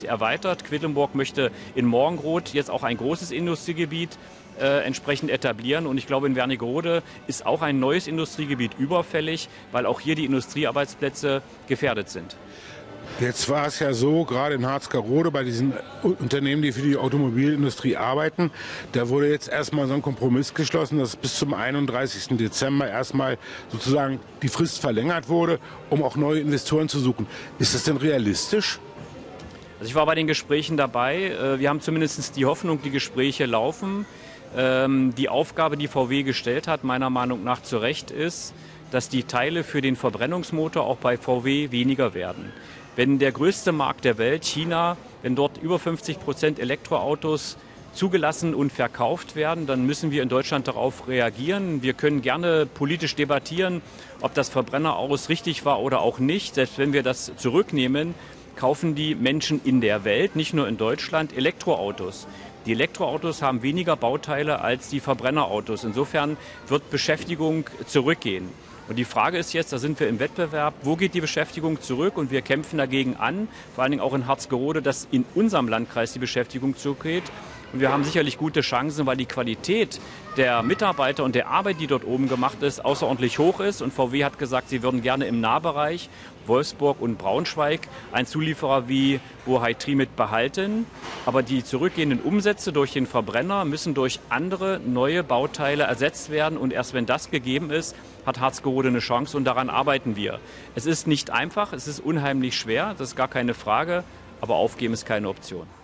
erweitert. Quedlinburg möchte in Morgenroth jetzt auch ein großes Industriegebiet entsprechend etablieren. Und ich glaube, in Wernigerode ist auch ein neues Industriegebiet überfällig, weil auch hier die Industriearbeitsplätze gefährdet sind. Jetzt war es ja so, gerade in Harzgerode bei diesen Unternehmen, die für die Automobilindustrie arbeiten, da wurde jetzt erstmal so ein Kompromiss geschlossen, dass bis zum 31. Dezember erstmal sozusagen die Frist verlängert wurde, um auch neue Investoren zu suchen. Ist das denn realistisch? Also ich war bei den Gesprächen dabei. Wir haben zumindest die Hoffnung, die Gespräche laufen. Die Aufgabe, die VW gestellt hat, meiner Meinung nach zu Recht ist, dass die Teile für den Verbrennungsmotor auch bei VW weniger werden. Wenn der größte Markt der Welt, China, wenn dort über 50% Elektroautos zugelassen und verkauft werden, dann müssen wir in Deutschland darauf reagieren. Wir können gerne politisch debattieren, ob das Verbrenner-Aus richtig war oder auch nicht. Selbst wenn wir das zurücknehmen, kaufen die Menschen in der Welt, nicht nur in Deutschland, Elektroautos. Die Elektroautos haben weniger Bauteile als die Verbrennerautos. Insofern wird Beschäftigung zurückgehen. Und die Frage ist jetzt, da sind wir im Wettbewerb, wo geht die Beschäftigung zurück? Und wir kämpfen dagegen an, vor allen Dingen auch in Harzgerode, dass in unserem Landkreis die Beschäftigung zurückgeht. Und wir haben sicherlich gute Chancen, weil die Qualität der Mitarbeiter und der Arbeit, die dort oben gemacht ist, außerordentlich hoch ist. Und VW hat gesagt, sie würden gerne im Nahbereich Wolfsburg und Braunschweig einen Zulieferer wie Bohai Trimit behalten. Aber die zurückgehenden Umsätze durch den Verbrenner müssen durch andere neue Bauteile ersetzt werden. Und erst wenn das gegeben ist, hat Harzgerode eine Chance und daran arbeiten wir. Es ist nicht einfach, es ist unheimlich schwer, das ist gar keine Frage, aber aufgeben ist keine Option.